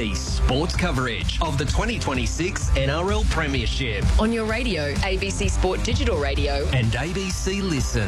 ABC Sports coverage of the 2026 NRL Premiership On your radio, ABC Sport Digital Radio. and ABC Listen.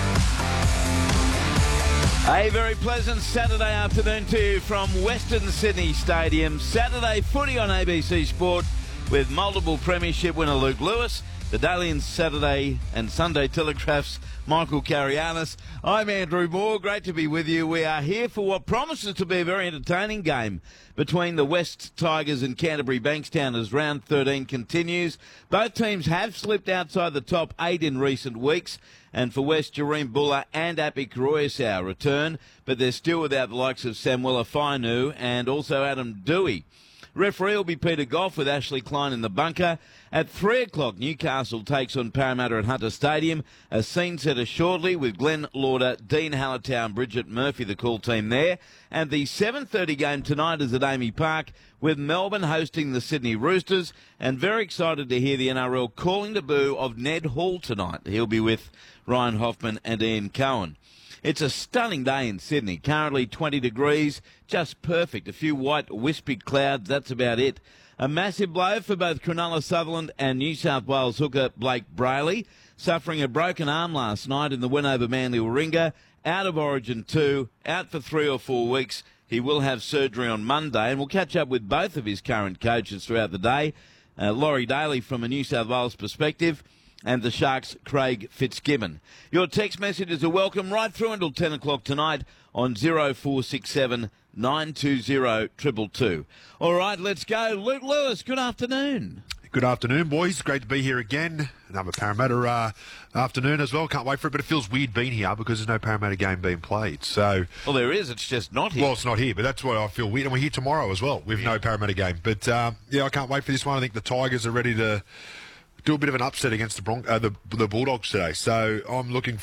A very pleasant Saturday afternoon to you from Western Sydney Stadium. Saturday footy on ABC Sport with multiple premiership winner Luke Lewis, the Daily and Saturday and Sunday Telegraph's Michael Carianis. I'm Andrew Moore. Great to be with you. We are here for what promises to be a very entertaining game between the West Tigers and Canterbury Bankstown as round 13 continues. Both teams have slipped outside the top 8 in recent weeks. And for West, Jareem Buller and Api Koroisau return, but they're still without the likes of Samuela Fainu and also Adam Dewey. Referee will be Peter Goff with Ashley Klein in the bunker. At 3 o'clock, Newcastle takes on Parramatta at Hunter Stadium. A scene setter shortly with Glenn Lauder, Dean Hallertown, Bridget Murphy, the call team there. And the 7:30 game tonight is at Amy Park with Melbourne hosting the Sydney Roosters. And very excited to hear the NRL calling the boo of Ned Hall tonight. He'll be with Ryan Hoffman and Ian Cohen. It's a stunning day in Sydney. Currently 20 degrees, just perfect. A few white wispy clouds, that's about it. A massive blow for both Cronulla Sutherland and New South Wales hooker Blake Brayley, suffering a broken arm last night in the win over Manly Warringah. Out of Origin 2, out for 3 or 4 weeks. He will have surgery on Monday, and we'll catch up with both of his current coaches throughout the day. Laurie Daly from a New South Wales perspective, and the Sharks' Craig Fitzgibbon. Your text messages are welcome right through until 10 o'clock tonight on 0467 920 222. All right, let's go. Luke Lewis, good afternoon. Good afternoon, boys. Great to be here again. Another Parramatta afternoon as well. Can't wait for it, but it feels weird being here because there's no Parramatta game being played. So, Well, there is. It's just not here. well, it's not here, but that's why I feel weird. And we're here tomorrow as well with no Parramatta game. But, yeah, I can't wait for this one. I think the Tigers are ready to do a bit of an upset against the Bulldogs today. So I'm looking